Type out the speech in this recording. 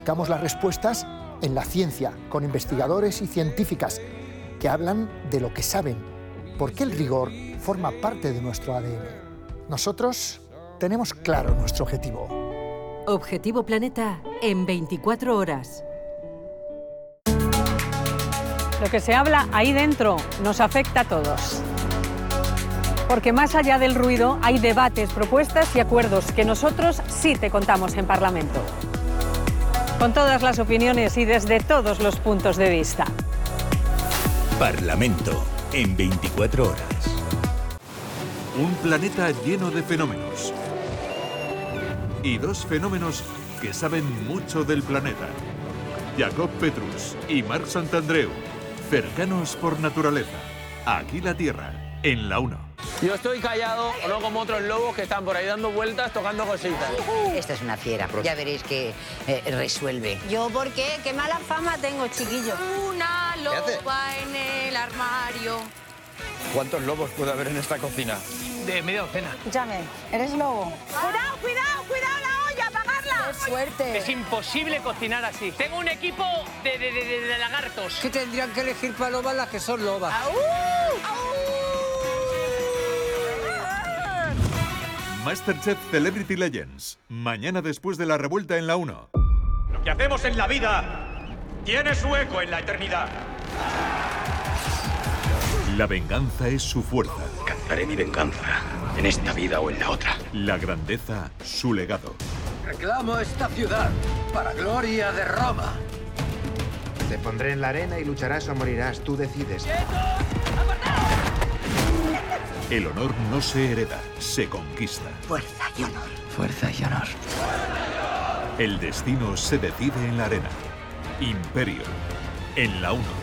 Buscamos las respuestas en la ciencia, con investigadores y científicas que hablan de lo que saben, porque el rigor forma parte de nuestro ADN. Nosotros tenemos claro nuestro objetivo. Objetivo Planeta en 24 horas. Lo que se habla ahí dentro nos afecta a todos. Porque más allá del ruido hay debates, propuestas y acuerdos que nosotros sí te contamos en Parlamento. Con todas las opiniones y desde todos los puntos de vista. Parlamento en 24 horas. Un planeta lleno de fenómenos. Y dos fenómenos que saben mucho del planeta. Jacob Petrus y Marc Santandreu, cercanos por naturaleza. Aquí la Tierra, en la 1. Yo estoy callado, no como otros lobos que están por ahí dando vueltas, tocando cositas. Esta es una fiera, ya veréis que resuelve. ¿Yo por qué? ¿Qué mala fama tengo, chiquillo? Una loba en el armario. ¿Cuántos lobos puede haber en esta cocina? De media docena. Escúchame, ¿eres lobo? ¡Cuidado, cuidado, cuidado la olla, apagarla! ¡Qué suerte! Es imposible cocinar así. Tengo un equipo de lagartos. ¿Qué tendrían que elegir para lobas las que son lobas? ¡Aú! ¡Aú! Masterchef Celebrity Legends. Mañana después de la revuelta en la 1. Lo que hacemos en la vida tiene su eco en la eternidad. La venganza es su fuerza. Cazaré mi venganza, en esta vida o en la otra. La grandeza, su legado. Reclamo esta ciudad para gloria de Roma. Te pondré en la arena y lucharás o morirás. Tú decides. El honor no se hereda, se conquista. Fuerza y honor. Fuerza y honor. El destino se decide en la arena. Imperio, en la 1.